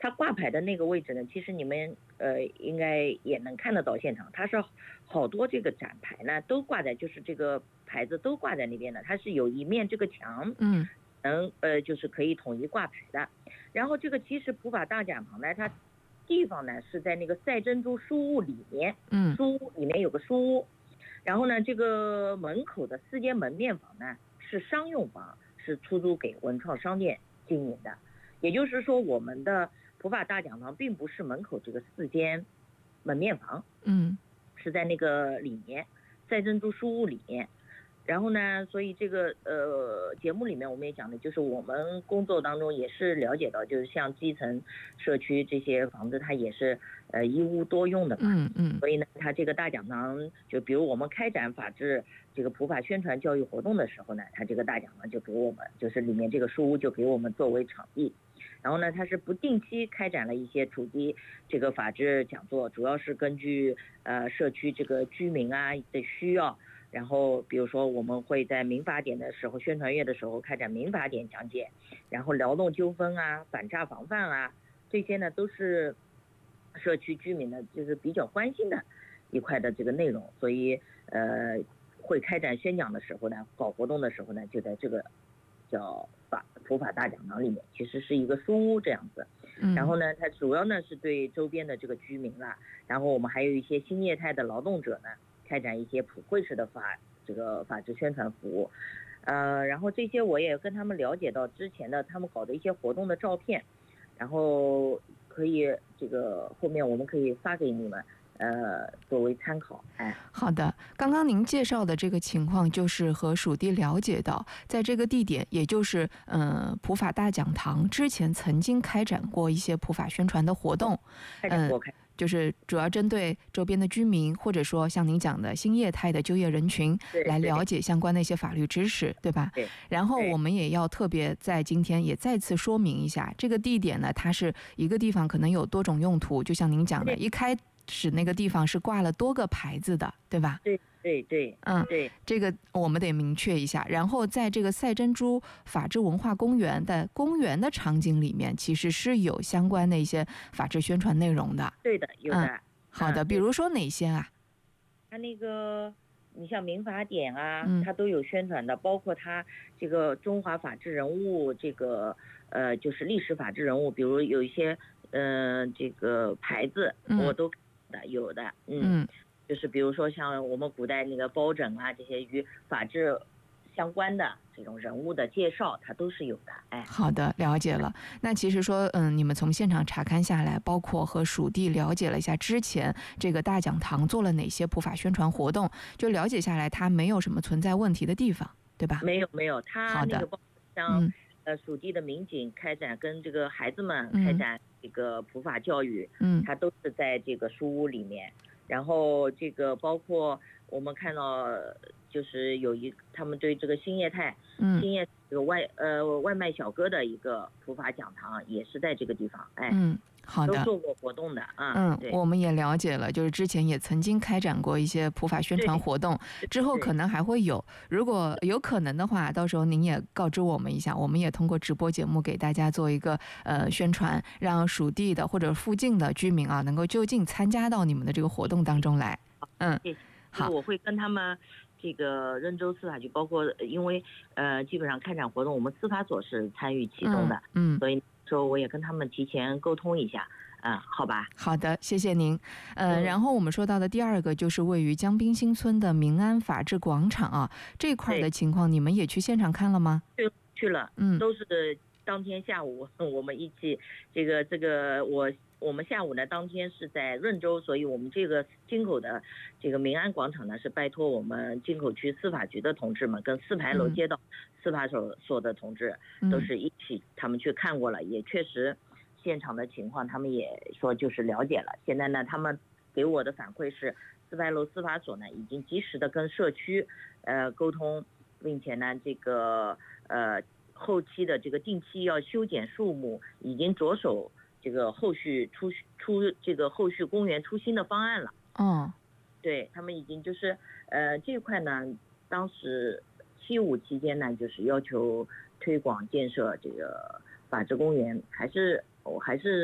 它挂牌的那个位置呢，其实你们应该也能看得到现场，它是好多这个展牌呢都挂在，就是这个牌子都挂在那边的，它是有一面这个墙，就是可以统一挂牌的。然后这个其实普法大讲堂呢，它地方呢是在那个赛珍珠书屋里面，书屋里面有个书屋，然后呢这个门口的4间门面房呢是商用房，是出租给文创商店经营的。也就是说，我们的普法大讲堂并不是门口这个4间门面房，是在那个里面赛珍珠书屋里面。然后呢，所以这个节目里面我们也讲的，就是我们工作当中也是了解到，就是像基层社区这些房子，它也是一屋多用的嘛，所以呢，它这个大讲堂，就比如我们开展法治这个普法宣传教育活动的时候呢，它这个大讲堂就给我们，就是里面这个书屋就给我们作为场地。然后呢，它是不定期开展了一些主题这个法治讲座，主要是根据社区这个居民啊的需要。然后比如说我们会在民法典的时候，宣传月的时候开展民法典讲解，然后劳动纠纷啊、反诈防范啊，这些呢都是社区居民呢就是比较关心的一块的这个内容，所以会开展宣讲的时候呢，搞活动的时候呢，就在这个叫普法大讲堂里面，其实是一个书屋这样子。然后呢，它主要呢是对周边的这个居民啦，然后我们还有一些新业态的劳动者呢，开展一些普惠式的这个法治宣传服务。然后这些我也跟他们了解到之前的他们搞的一些活动的照片，然后可以这个后面我们可以发给你们。作为参考。 好的，刚刚您介绍的这个情况，就是和属地了解到，在这个地点，也就是普法大讲堂之前曾经开展过一些普法宣传的活动，就是主要针对周边的居民，或者说像您讲的新业态的就业人群，来了解相关的一些法律知识，对吧？ 对。 然后我们也要特别在今天也再次说明一下，这个地点呢，它是一个地方可能有多种用途，就像您讲的，一开始那个地方是挂了多个牌子的，对吧？ 对。 这个我们得明确一下。然后在这个赛珍珠法治文化公园的场景里面，其实是有相关的一些法治宣传内容的。 对的，有的。 好的，比如说哪些啊？ 它那个你像民法典啊，它都有宣传的，包括它这个中华法治人物，这个就是历史法治人物，比如有一些这个牌子我都有的。就是比如说像我们古代那个包拯啊，这些与法治相关的这种人物的介绍，它都是有的。 好的，了解了。那其实说你们从现场查看下来，包括和属地了解了一下之前这个大讲堂做了哪些普法宣传活动，就了解下来它没有什么存在问题的地方，对吧？ 没有，它那个包括像属地的民警开展跟这个孩子们开展这个普法教育，它都是在这个书屋里面。然后这个包括我们看到，就是他们对这个新业态，这个外卖小哥的一个普法讲堂也是在这个地方。 好的， 都做过活动的。 我们也了解了，就是之前也曾经开展过一些普法宣传活动，之后可能还会有。如果有可能的话，到时候您也告知我们一下，我们也通过直播节目给大家做一个宣传，让属地的或者附近的居民啊，能够就近参加到你们的这个活动当中来。 谢谢。 好， 我会跟他们这个任州司法局，包括因为基本上开展活动，我们司法所是参与其中的，所以说我也跟他们提前沟通一下。好吧。 好的，谢谢您。然后我们说到的第二个就是位于江滨新村的民安法治广场啊，这块的情况你们也去现场看了吗？ 去了，都是当天下午我们一起我们下午呢，当天是在润州，所以我们这个京口的这个民安广场呢，是拜托我们京口区司法局的同志们跟4牌楼街道司法所的同志都是一起，他们去看过了，也确实现场的情况他们也说就是了解了。现在呢，他们给我的反馈是4牌楼司法所呢已经及时的跟社区沟通，并且呢这个后期的这个定期要修剪树木已经着手这个后续出这个后续公园出新的方案了。对，他们已经就是这一块呢，当时7·5期间呢，就是要求推广建设这个法治公园，还是